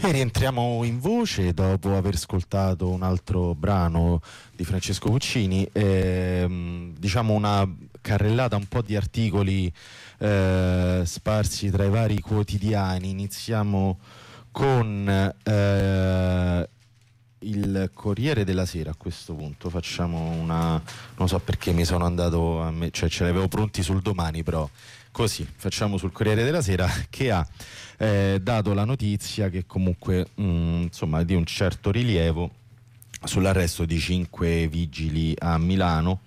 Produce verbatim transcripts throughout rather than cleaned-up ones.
E rientriamo in voce dopo aver ascoltato un altro brano di Francesco Guccini, ehm, diciamo una carrellata, un po' di articoli eh, sparsi tra i vari quotidiani. Iniziamo con eh, il Corriere della Sera. A questo punto facciamo una, non so perché mi sono andato a me, cioè ce li avevo pronti sul Domani, però così facciamo sul Corriere della Sera, che ha eh, dato la notizia che comunque mh, insomma di un certo rilievo sull'arresto di cinque vigili a Milano,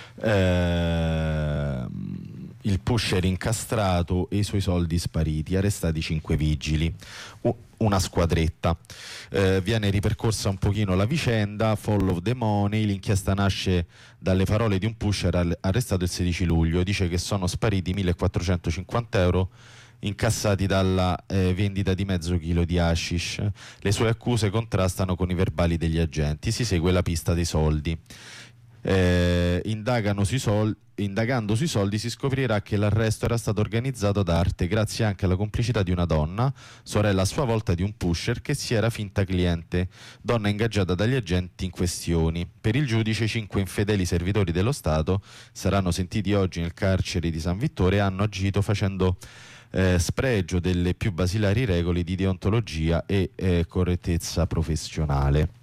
eh, il pusher incastrato e i suoi soldi spariti, arrestati cinque vigili, una squadretta. Eh, viene ripercorsa un pochino la vicenda, follow the money. L'inchiesta nasce dalle parole di un pusher arrestato il sedici luglio. Dice che sono spariti millequattrocentocinquanta euro incassati dalla eh, vendita di mezzo chilo di hashish. Le sue accuse contrastano con i verbali degli agenti. Si segue la pista dei soldi. Eh, indagano sui sol- indagando sui soldi si scoprirà che l'arresto era stato organizzato da Arte grazie anche alla complicità di una donna, sorella a sua volta di un pusher, che si era finta cliente, donna ingaggiata dagli agenti in questioni. Per il giudice, cinque infedeli servitori dello Stato saranno sentiti oggi nel carcere di San Vittore e hanno agito facendo eh, spregio delle più basilari regole di deontologia e eh, correttezza professionale.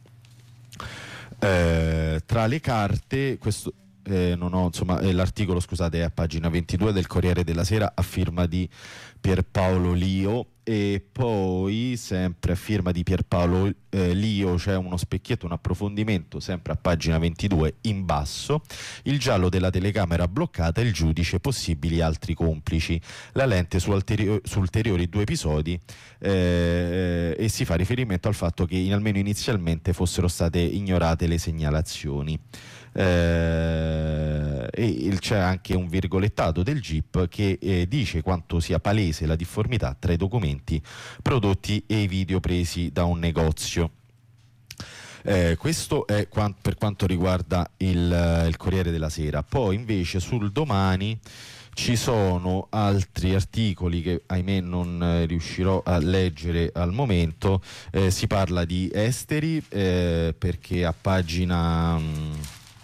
Eh, tra le carte, questo eh, non ho, insomma, eh, l'articolo, scusate, è a pagina ventidue del Corriere della Sera a firma di Pierpaolo Lio, e poi sempre a firma di Pierpaolo eh, Lio c'è uno specchietto, un approfondimento sempre a pagina ventidue in basso: il giallo della telecamera bloccata, il giudice, possibili altri complici, la lente su, ulteri- su ulteriori due episodi, eh, e si fa riferimento al fatto che in, almeno inizialmente fossero state ignorate le segnalazioni. Eh, e il, c'è anche un virgolettato del G I P che eh, dice quanto sia palese la difformità tra i documenti prodotti e i video presi da un negozio. Eh, questo è quant- per quanto riguarda il, il Corriere della Sera. Poi invece sul Domani ci sono altri articoli che ahimè non eh, riuscirò a leggere al momento. Eh, si parla di esteri, eh, perché a pagina mh,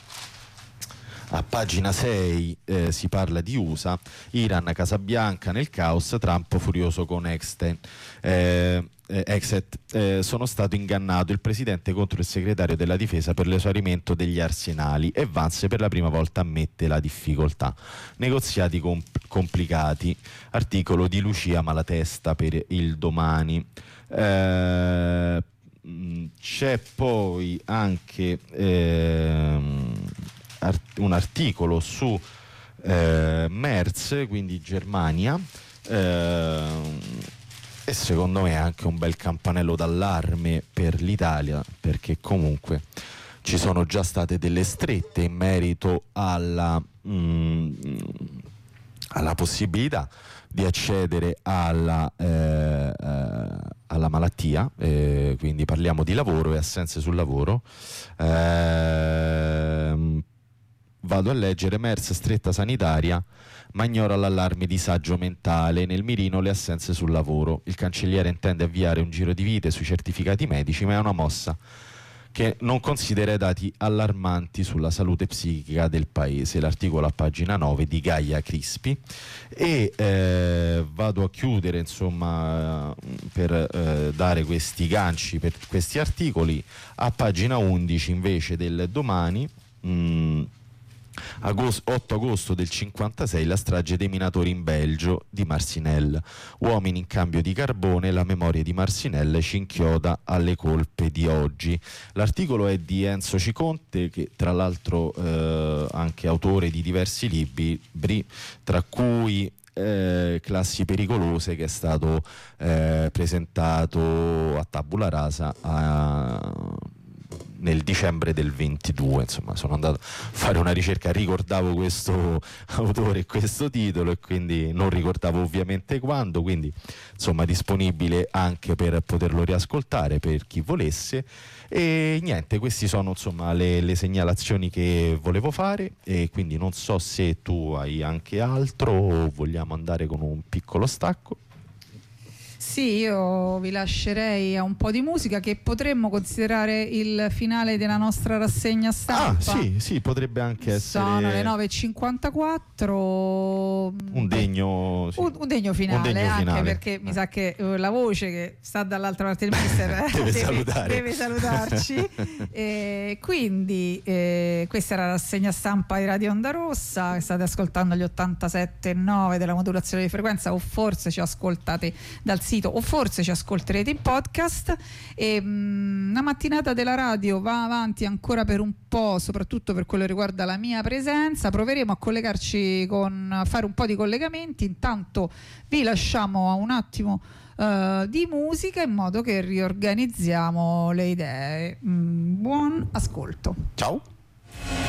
a pagina sei eh, si parla di U S A, Iran, Casabianca nel caos, Trump furioso con Exten. Eh, eh, Exet, eh, sono stato ingannato, il presidente contro il segretario della difesa per l'esaurimento degli arsenali, e Vance per la prima volta ammette la difficoltà. Negoziati comp- complicati. Articolo di Lucia Malatesta per il Domani. Eh, c'è poi anche ehm, art- un articolo su eh, Merz, quindi Germania, ehm, e secondo me è anche un bel campanello d'allarme per l'Italia, perché comunque ci sono già state delle strette in merito alla, mm, alla possibilità di accedere alla, eh, eh, alla malattia, eh, quindi parliamo di lavoro e assenze sul lavoro. Eh, vado a leggere: Merz, stretta sanitaria, ma ignora l'allarme disagio mentale, nel mirino le assenze sul lavoro. Il cancelliere intende avviare un giro di vite sui certificati medici, ma è una mossa che non considera i dati allarmanti sulla salute psichica del paese. L'articolo a pagina nove di Gaia Crispi. E eh, vado a chiudere, insomma, per eh, dare questi ganci per questi articoli, a pagina undici invece del Domani. mh, Agosto, otto agosto del cinquantasei, la strage dei minatori in Belgio di Marcinelle. Uomini in cambio di carbone, la memoria di Marcinelle ci inchioda alle colpe di oggi. L'articolo è di Enzo Ciconte, che tra l'altro eh, anche autore di diversi libri, tra cui Eh, Classi pericolose, che è stato eh, presentato a Tabula Rasa a nel dicembre del ventidue. Insomma, sono andato a fare una ricerca, ricordavo questo autore e questo titolo, e quindi non ricordavo ovviamente quando, quindi insomma disponibile anche per poterlo riascoltare per chi volesse. E niente, questi sono insomma le, le segnalazioni che volevo fare, e quindi non so se tu hai anche altro o vogliamo andare con un piccolo stacco. Sì, io vi lascerei a un po' di musica che potremmo considerare il finale della nostra rassegna stampa. Ah, sì, sì, potrebbe anche essere. Sono le nove e cinquantaquattro. Un degno, sì. un, un degno finale, un degno anche finale. perché eh. mi sa che uh, la voce che sta dall'altra parte del mister deve, deve, salutare. deve salutarci. E quindi eh, questa era la rassegna stampa di Radio Onda Rossa. State ascoltando gli ottantasette virgola nove della modulazione di frequenza, o forse ci ascoltate dal sito o forse ci ascolterete in podcast. E mh, una mattinata della radio va avanti ancora per un po', soprattutto per quello che riguarda la mia presenza. Proveremo a collegarci con a fare un po' di collegamenti. Intanto vi lasciamo a un attimo uh, di musica in modo che riorganizziamo le idee. Mm, buon ascolto. Ciao.